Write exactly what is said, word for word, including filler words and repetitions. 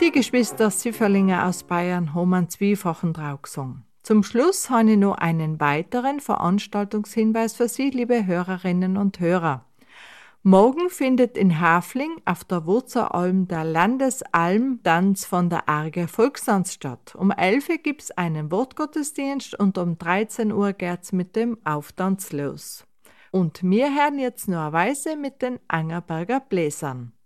Die Geschwister Süfferlinger aus Bayern haben einen zweifachen Trau gesungen. Zum Schluss habe ich noch einen weiteren Veranstaltungshinweis für Sie, liebe Hörerinnen und Hörer. Morgen findet in Hafling auf der Wurzeralm der Landesalm-Tanz von der Arge Volkstanz statt. Um elf Uhr gibt es einen Wortgottesdienst und um dreizehn Uhr geht's mit dem Auftanz los. Und wir hören jetzt nur eine Weise mit den Angerberger Bläsern.